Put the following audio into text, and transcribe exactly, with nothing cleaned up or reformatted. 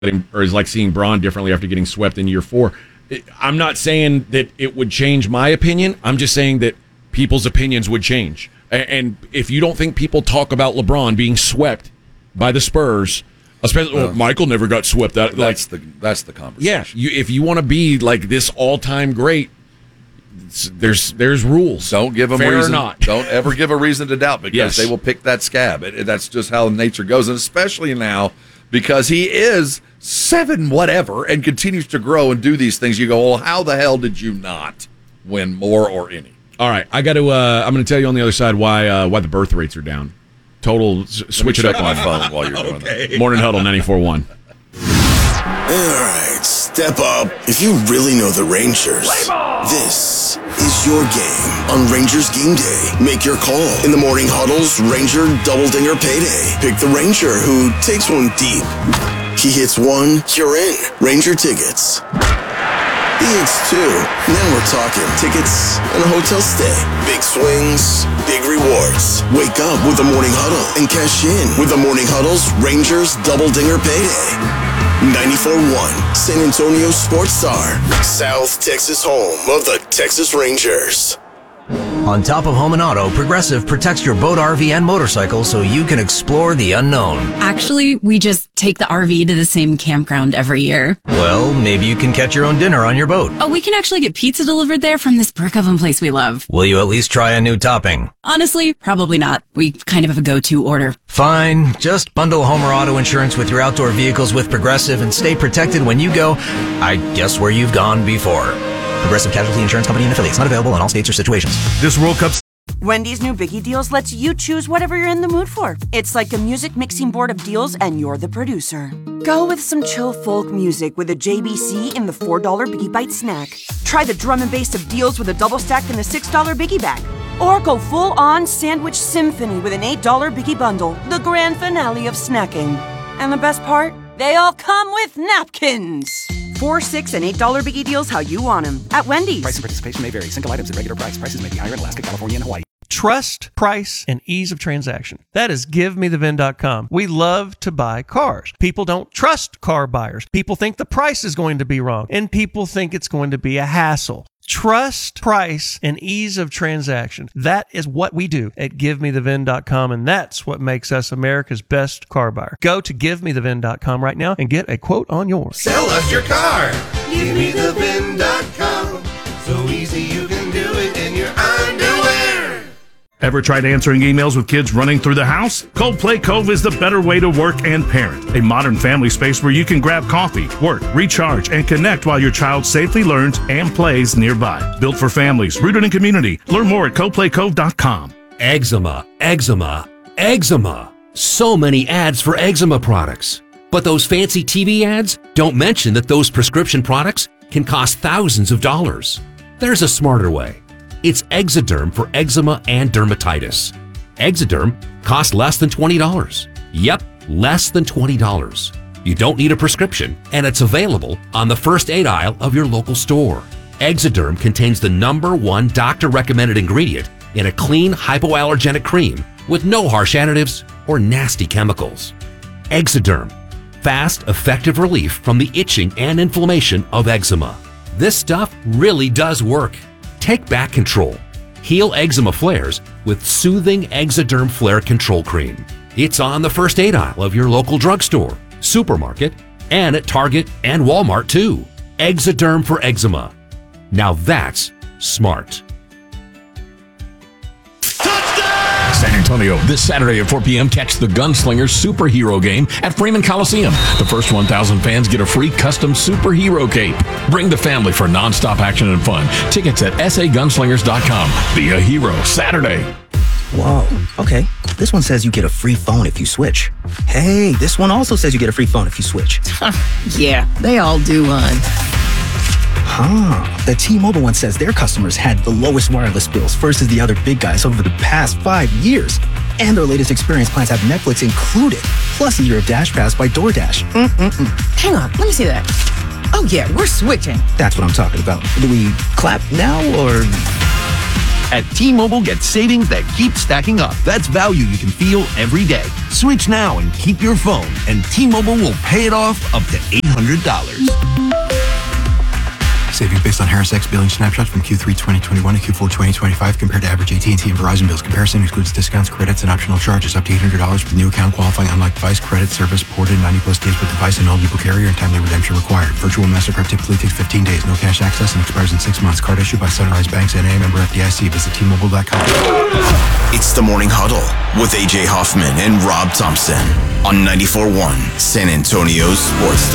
or is like seeing Braun differently after getting swept in year four. I'm not saying that it would change my opinion. I'm just saying that people's opinions would change. And if you don't think people talk about LeBron being swept by the Spurs, especially well, well, Michael never got swept. That that's like, the that's the conversation. Yeah, you, if you want to be like this all-time great, there's there's rules. Don't give them Fair reason. Or not. Don't ever give a reason to doubt because yes. they will pick that scab. It, it, that's just how nature goes, and especially now because he is seven whatever and continues to grow and do these things. You go, well, how the hell did you not win more or any? All right, I got to. Uh, I'm going to tell you on the other side why uh, why the birth rates are down. Total, s- switch it up on my phone while you're doing okay. that. Morning Huddle ninety-four point one. All right, step up. If you really know the Rangers, this is your game on Rangers Game Day. Make your call in the Morning Huddle's Ranger Double Dinger Payday. Pick the Ranger who takes one deep. He hits one, you're in. Ranger tickets. He hits two. Now we're talking tickets and a hotel stay. Big swings, big rewards. Wake up with the Morning Huddle and cash in with the Morning Huddle's Rangers Double Dinger Payday. ninety-four point one San Antonio Sports Star, South Texas home of the Texas Rangers. On top of home and auto, Progressive protects your boat, R V, and motorcycle so you can explore the unknown. Actually, we just take the R V to the same campground every year. Well, maybe you can catch your own dinner on your boat. Oh, we can actually get pizza delivered there from this brick oven place we love. Will you at least try a new topping? Honestly, probably not. We kind of have a go-to order. Fine. Just bundle home or auto insurance with your outdoor vehicles with Progressive and stay protected when you go, I guess, where you've gone before. Progressive Casualty Insurance Company and affiliates. Not available in all states or situations. This World Cup. Wendy's new Biggie Deals lets you choose whatever you're in the mood for. It's like a music mixing board of deals, and you're the producer. Go with some chill folk music with a J B C in the four dollar Biggie Bite snack. Try the drum and bass of deals with a double stack in the six dollar Biggie Bag. Or go full-on sandwich symphony with an eight dollar Biggie Bundle, the grand finale of snacking. And the best part? They all come with napkins. Four, six, and eight dollar Biggie Deals how you want them at Wendy's. Price and participation may vary. Single items at regular price. Prices may be higher in Alaska, California, and Hawaii. Trust, price, and ease of transaction. That is give me the V I N dot com. We love to buy cars. People don't trust car buyers. People think the price is going to be wrong, and people think it's going to be a hassle. Trust, price, and ease of transaction. That is what we do at give me the V I N dot com, and that's what makes us America's best car buyer. Go to give me the V I N dot com right now and get a quote on yours. Sell us your car. give me the V I N dot com. So easy you can do it in your underwear. Ever tried answering emails with kids running through the house? Coldplay Cove is the better way to work and parent. A modern family space where you can grab coffee, work, recharge, and connect while your child safely learns and plays nearby. Built for families, rooted in community. Learn more at coldplay cove dot com. Eczema, eczema, eczema. So many ads for eczema products. But those fancy T V ads don't mention that those prescription products can cost thousands of dollars. There's a smarter way. It's Exoderm for eczema and dermatitis. Exoderm costs less than twenty dollars. Yep, less than twenty dollars. You don't need a prescription, and it's available on the first aid aisle of your local store. Exoderm contains the number one doctor-recommended ingredient in a clean hypoallergenic cream with no harsh additives or nasty chemicals. Exoderm, fast, effective relief from the itching and inflammation of eczema. This stuff really does work. Take back control. Heal eczema flares with soothing Exoderm Flare Control Cream. It's on the first aid aisle of your local drugstore, supermarket, and at Target and Walmart too. Exoderm for eczema. Now that's smart. San Antonio, this Saturday at four p.m., catch the Gunslingers Superhero Game at Freeman Coliseum. The first one thousand fans get a free custom superhero cape. Bring the family for nonstop action and fun. Tickets at s a gunslingers dot com. Be a hero Saturday. Whoa, okay. This one says you get a free phone if you switch. Hey, this one also says you get a free phone if you switch. Yeah, they all do, hon. Huh. The T-Mobile one says their customers had the lowest wireless bills versus the other big guys over the past five years. And their latest experience plans have Netflix included, plus a year of Dash Pass by DoorDash. Mm-mm-mm. Hang on, let me see that. Oh yeah, we're switching. That's what I'm talking about. Do we clap now or... At T-Mobile, get savings that keep stacking up. That's value you can feel every day. Switch now and keep your phone, and T-Mobile will pay it off up to eight hundred dollars. Savings based on Harris X billing snapshots from Q three twenty twenty-one to Q four twenty twenty-five compared to average A T and T and Verizon bills. Comparison excludes discounts, credits, and optional charges up to eight hundred dollars for new account qualifying unlike device credit service ported ninety plus days with device and eligible carrier and timely redemption required. Virtual MasterCard typically takes fifteen days. No cash access and expires in six months. Card issued by Sunrise Banks N A, member F D I C. Visit T Mobile dot com. It's the Morning Huddle with A J Hoffman and Rob Thompson on ninety-four point one San Antonio's Sports